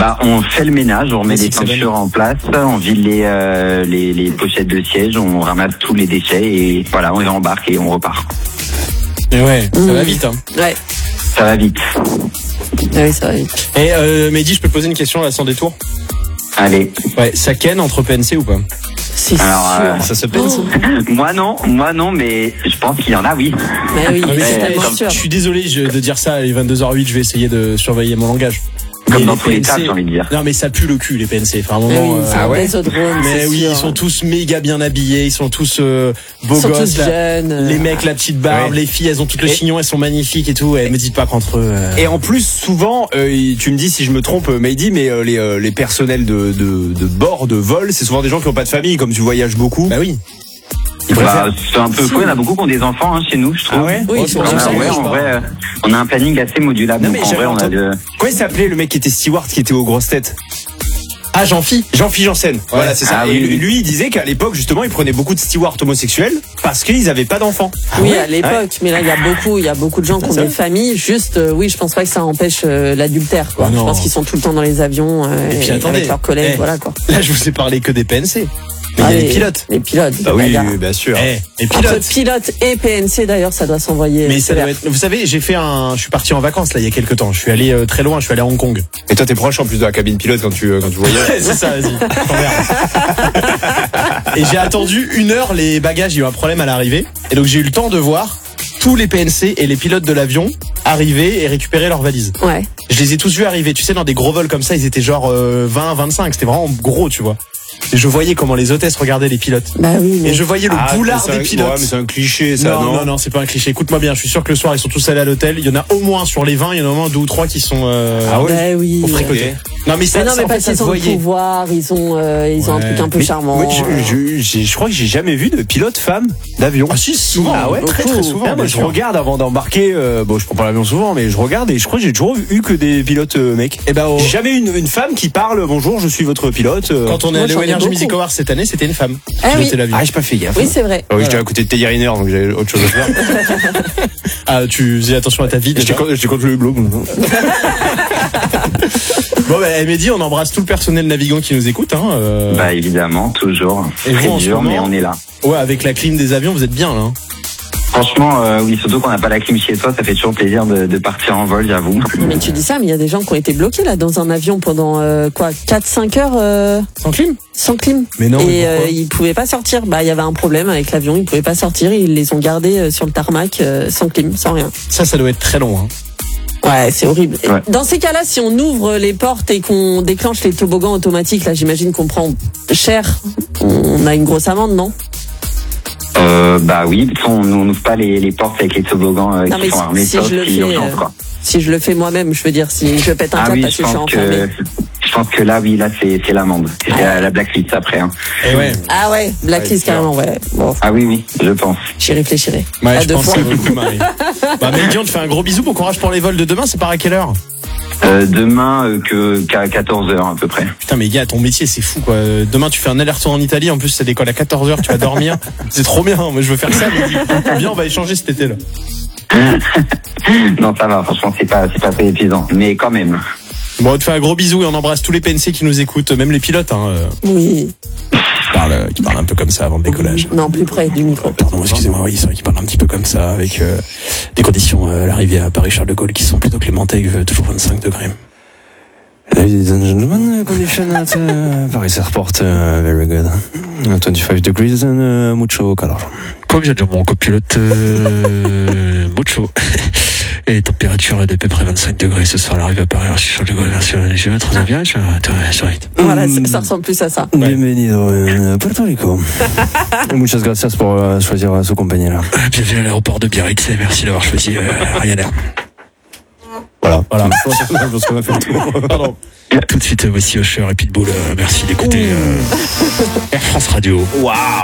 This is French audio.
On fait le ménage, on remet les ceintures en place, on vide les pochettes de siège, on ramasse tous les déchets et voilà, on les embarque et on repart. Et ouais, ça va vite, hein. Ouais. Ça va vite. Oui, ça va vite. Et Mehdi, je peux te poser une question là sans détour? Allez. Ouais, ça ken entre PNC ou pas? C'est sûr. Ça se pèse. Moi non, mais je pense qu'il y en a, oui. Mais oui, c'est tellement sûr. Je suis désolé de dire ça, il est 22h08, je vais essayer de surveiller mon langage. Comme dans tous les tas, j'ai envie de dire. Non, mais ça pue le cul, les PNC. Enfin, à un moment, mais oui, ils sont tous méga bien habillés, ils sont tous beaux gosses. Tous jeunes. Les mecs, la petite barbe, les filles, elles ont tout le chignon, elles sont magnifiques et tout. Me dites pas qu'entre eux. Et en plus, souvent, tu me dis si je me trompe, Mehdi, mais les personnels de bord, de vol, c'est souvent des gens qui n'ont pas de famille, comme tu voyages beaucoup. Bah oui. C'est un peu fou, il y en a beaucoup qui ont des enfants chez nous, je trouve. Ah ouais? Oui, en vrai, on a un planning assez modulable. Non, mais en vrai, on a Comment il s'appelait le mec qui était steward, qui était aux grosses têtes? Ah, Jean-Phi Janssen. Voilà, c'est ça. Ah, et oui. lui, il disait qu'à l'époque, justement, il prenait beaucoup de stewards homosexuels parce qu'ils avaient pas d'enfants. Oui, à l'époque, mais là, il y a beaucoup de gens qui ont des familles. Juste, oui, je pense pas que ça empêche l'adultère, quoi. Oh, je pense qu'ils sont tout le temps dans les avions, et puis, attendez, avec leurs collègues, voilà, quoi. Là, je vous ai parlé que des PNC. Mais il y a les pilotes. Les pilotes. Bah oui, bien sûr. Les Entre pilotes. pilote et PNC, d'ailleurs, ça doit s'envoyer. Mais ça doit être... Vous savez, je suis parti en vacances là il y a quelques temps. Je suis allé très loin. Je suis allé à Hong Kong. Et toi, t'es proche en plus de la cabine pilote quand tu voyages. C'est ça, vas-y. Et j'ai attendu 1 heure les bagages. Il y a eu un problème à l'arrivée. Et donc j'ai eu le temps de voir tous les PNC et les pilotes de l'avion arriver et récupérer leurs valises. Ouais. Je les ai tous vus arriver. Tu sais, dans des gros vols comme ça, ils étaient genre 20, 25. C'était vraiment gros, tu vois. Et je voyais comment les hôtesses regardaient les pilotes. Bah oui, mais... Et je voyais le boulard des pilotes. Ouais, mais c'est un cliché, ça, non? Non, c'est pas un cliché. Écoute-moi bien, je suis sûr que le soir, ils sont tous allés à l'hôtel. Il y en a au moins sur les 20, il y en a au moins 2 ou 3 qui sont Bah oui. au fricoté. Non, mais ça, mais non, mais en parce fait, ça qu'ils se ont le voyait. pouvoir, ils ont un truc un peu charmant. Moi, je crois que j'ai jamais vu de pilote femme d'avion. Ah si, souvent. Ah ouais, très très souvent. Ah, moi, je regarde avant d'embarquer. Bon, je prends pas l'avion souvent, mais je regarde et je crois que j'ai toujours eu que des pilotes mecs. Et ben, j'ai jamais eu une femme qui parle bonjour, je suis votre pilote. Quand on est allé au Energy beaucoup. Music Awards cette année, c'était une femme. Ah oui. L'avion. Ah, j'ai pas fait gaffe. Oui, c'est vrai. Oui, j'étais à côté de Teddy Riner, donc j'avais autre chose à faire. Ah, tu faisais attention à ta vie. J'étais contre le blog. Bon, bah, Mehdi, on embrasse tout le personnel navigant qui nous écoute. Bah évidemment, toujours. Et Très vous, en ce dur, moment, mais on est là. Ouais, avec la clim des avions, vous êtes bien là. Hein. Franchement, oui, surtout qu'on n'a pas la clim chez toi, ça fait toujours plaisir de partir en vol, j'avoue. Mais tu dis ça, mais il y a des gens qui ont été bloqués là dans un avion pendant 4-5 heures Sans clim? sans clim. Mais non. Et ils pouvaient pas sortir. Bah il y avait un problème avec l'avion, ils pouvaient pas sortir. Ils les ont gardés sur le tarmac sans clim, sans rien. Ça doit être très long. Hein. Ouais, c'est horrible. Ouais. Dans ces cas-là, si on ouvre les portes et qu'on déclenche les toboggans automatiques, là, j'imagine qu'on prend cher. On a une grosse amende, non? Bah oui, de toute façon, on n'ouvre pas les portes avec les toboggans Non, mais qui sont armés, si sauf je le si fais, urgence, quoi. Si je le fais moi-même, je veux dire, si je pète un câble Oui, parce que je suis enfermé. je pense que là, oui, là, c'est l'amende. C'est la blacklist après, hein. Et ouais. Ah ouais, blacklist carrément, ouais. Bon, Ah oui, je pense. j'y réfléchirai. Ouais, À je 2 pense fois. que beaucoup Marie. Bah, Mehdi, on te fait un gros bisou. Bon courage pour les vols de demain. C'est par à quelle heure? Demain, qu'à 14h à peu près. Putain, mais gars, ton métier, c'est fou, quoi. Demain, tu fais un aller-retour en Italie. En plus, ça décolle à 14h. Tu vas dormir. C'est trop bien. Moi, je veux faire ça. Mehdi. Viens, on va échanger cet été, là. Non, ça va, franchement, c'est pas très épuisant. Mais quand même. Bon, on te fait un gros bisou et on embrasse tous les PNC qui nous écoutent, même les pilotes, hein. Oui. Qui parlent un peu comme ça avant le décollage. Non, plus près du micro. Pardon, excusez-moi, oui, c'est vrai qu'ils parlent un petit peu comme ça, avec des conditions à l'arrivée à Paris-Charles de Gaulle qui sont plutôt clémentées, avec toujours 25 degrés. Ladies and gentlemen, condition at Paris Airport, very good. 25 degrees and mucho calor. Comme j'ai dit mon copilote, mucho. Et les températures de peu près 25 degrés ce soir à l'arrivée à Paris, Charles de Gaulle, merci, je vais très bien, je vais Voilà, ça ressemble plus à ça. Bienvenido en Puerto Rico. Muchas gracias pour choisir su compañera. Bienvenue à l'aéroport de Biarritz et merci d'avoir choisi Ryanair. Voilà. Je pense qu'on a fait le tour. Pardon. Tout de suite, voici Usher et Pitbull. Merci d'écouter Air France Radio. Waouh.